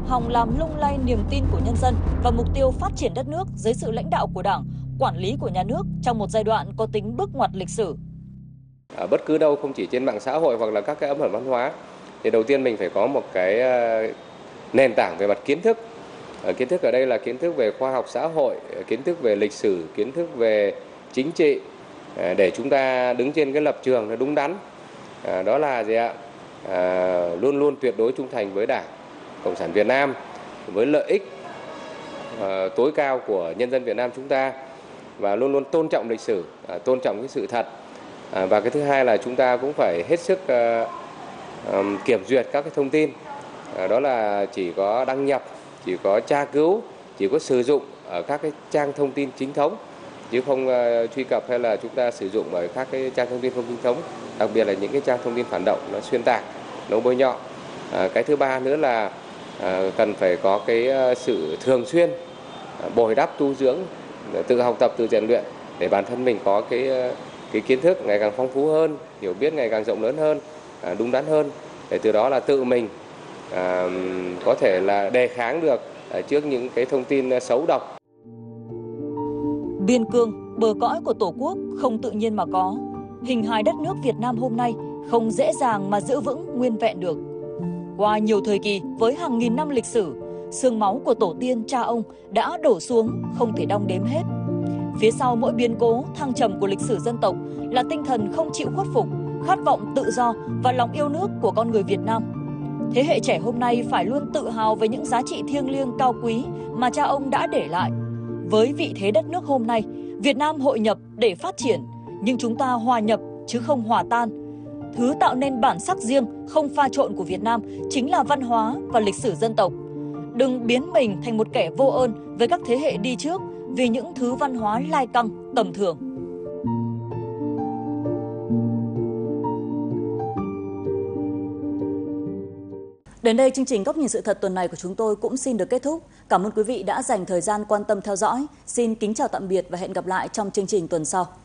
hòng làm lung lay niềm tin của nhân dân và mục tiêu phát triển đất nước dưới sự lãnh đạo của Đảng, quản lý của nhà nước trong một giai đoạn có tính bước ngoặt lịch sử. Ở bất cứ đâu, không chỉ trên mạng xã hội hoặc là các cái ấn phẩm văn hóa, thì đầu tiên mình phải có một cái nền tảng về mặt kiến thức. Kiến thức ở đây là kiến thức về khoa học xã hội, kiến thức về lịch sử, kiến thức về chính trị, để chúng ta đứng trên cái lập trường nó đúng đắn. Đó là gì ạ? Luôn luôn tuyệt đối trung thành với Đảng Cộng sản Việt Nam, với lợi ích tối cao của nhân dân Việt Nam chúng ta, và luôn luôn tôn trọng lịch sử, tôn trọng cái sự thật. Và cái thứ hai là chúng ta cũng phải hết sức kiểm duyệt các cái thông tin. Đó là chỉ có đăng nhập, chỉ có tra cứu, chỉ có sử dụng ở các cái trang thông tin chính thống, chứ không truy cập hay là chúng ta sử dụng ở các cái trang thông tin không chính thống, đặc biệt là những cái trang thông tin phản động, nó xuyên tạc, nó bôi nhọ. Cái thứ ba nữa là cần phải có cái sự thường xuyên bồi đắp tu dưỡng, tự học tập, tự rèn luyện để bản thân mình có cái kiến thức ngày càng phong phú hơn, hiểu biết ngày càng rộng lớn hơn, đúng đắn hơn, để từ đó là tự mình có thể là đề kháng được trước những cái thông tin xấu độc. Biên cương, bờ cõi của Tổ quốc không tự nhiên mà có. Hình hài đất nước Việt Nam hôm nay không dễ dàng mà giữ vững nguyên vẹn được. Qua nhiều thời kỳ với hàng nghìn năm lịch sử, xương máu của tổ tiên cha ông đã đổ xuống không thể đong đếm hết. Phía sau mỗi biến cố thăng trầm của lịch sử dân tộc là tinh thần không chịu khuất phục, khát vọng tự do và lòng yêu nước của con người Việt Nam. Thế hệ trẻ hôm nay phải luôn tự hào về những giá trị thiêng liêng cao quý mà cha ông đã để lại. Với vị thế đất nước hôm nay, Việt Nam hội nhập để phát triển, nhưng chúng ta hòa nhập chứ không hòa tan. Thứ tạo nên bản sắc riêng, không pha trộn của Việt Nam chính là văn hóa và lịch sử dân tộc. Đừng biến mình thành một kẻ vô ơn với các thế hệ đi trước vì những thứ văn hóa lai căng, tầm thường. Đến đây, chương trình Góc nhìn sự thật tuần này của chúng tôi cũng xin được kết thúc. Cảm ơn quý vị đã dành thời gian quan tâm theo dõi. Xin kính chào tạm biệt và hẹn gặp lại trong chương trình tuần sau.